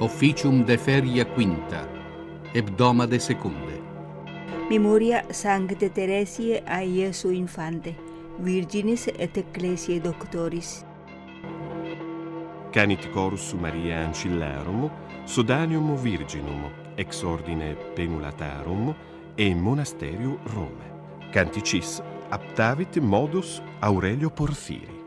officium de feria quinta, hebdomade secunde. Memoria Sancte Teresiae a Iesu Infante, Virginis et Ecclesiae Doctoris. Canit Corus Maria Ancillarum, Sodanium Virginum, ex ordine Penulatarum e Monasterium Rome. Canticis aptavit modus Aurelio Porphyri.